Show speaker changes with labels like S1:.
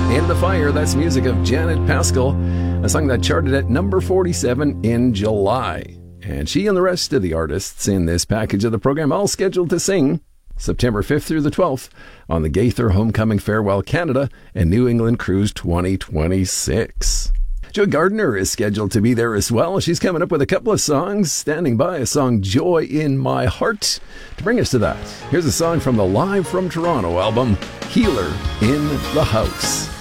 S1: In the Fire, that's music of Janet Paschal, a song that charted at number 47 in July. And she and the rest of the artists in this package of the program all scheduled to sing September 5th through the 12th on the Gaither Homecoming Farewell Canada and New England Cruise 2026. Joy Gardner is scheduled to be there as well. She's coming up with a couple of songs, standing by a song, Joy in My Heart. To bring us to that, here's a song from the Live from Toronto album, Healer in the House.